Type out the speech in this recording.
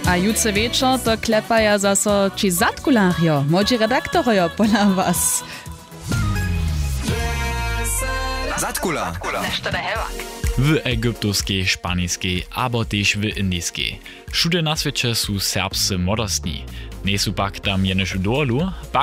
A jutře wieczór to klepaja zaso či zatkulario, młodzi redaktorojo pola was. Zatkula. W egyptowskiej, szpańskiej, abo też w indyjskiej. Všude na świecie są serbscy modostni. Nie są pak tam jenoż dolu,